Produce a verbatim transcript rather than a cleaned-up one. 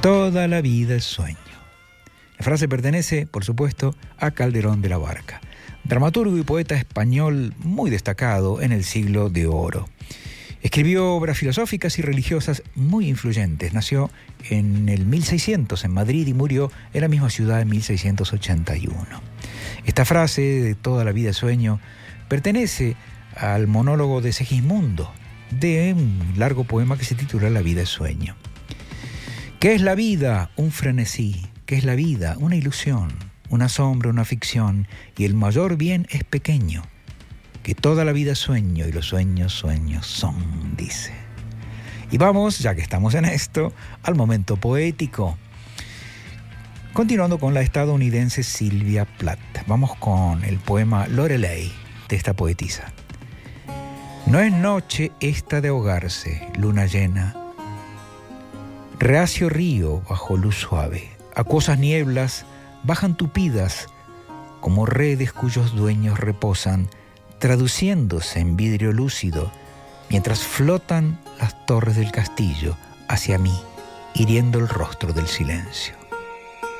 Toda la vida es sueño. La frase pertenece, por supuesto, a Calderón de la Barca, dramaturgo y poeta español muy destacado en el siglo de oro. Escribió obras filosóficas y religiosas muy influyentes. Nació en el mil seiscientos en Madrid y murió en la misma ciudad en mil seiscientos ochenta y uno. Esta frase de toda la vida es sueño pertenece al monólogo de Segismundo, de un largo poema que se titula La vida es sueño. ¿Qué es la vida? Un frenesí. ¿Qué es la vida? Una ilusión, una sombra, una ficción, y el mayor bien es pequeño, que toda la vida es sueño y los sueños, sueños son, dice. Y vamos, ya que estamos en esto, al momento poético. Continuando con la estadounidense Sylvia Plath, vamos con el poema Lorelei de esta poetisa. No es noche esta de ahogarse, luna llena, reacio río bajo luz suave, acuosas nieblas bajan tupidas como redes cuyos dueños reposan, traduciéndose en vidrio lúcido, mientras flotan las torres del castillo hacia mí, hiriendo el rostro del silencio.